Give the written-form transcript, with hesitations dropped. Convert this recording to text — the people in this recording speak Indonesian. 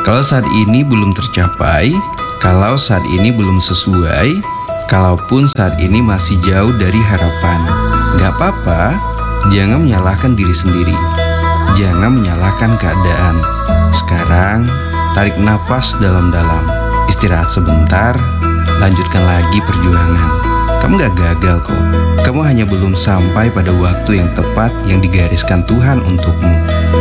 Kalau saat ini belum tercapai, kalau saat ini belum sesuai, kalaupun saat ini masih jauh dari harapan, gak apa-apa, jangan menyalahkan diri sendiri. Jangan menyalahkan keadaan. Sekarang, tarik napas dalam-dalam, istirahat sebentar, lanjutkan lagi perjuangan. Kamu gak gagal kok. Kamu hanya belum sampai pada waktu yang tepat yang digariskan Tuhan untukmu.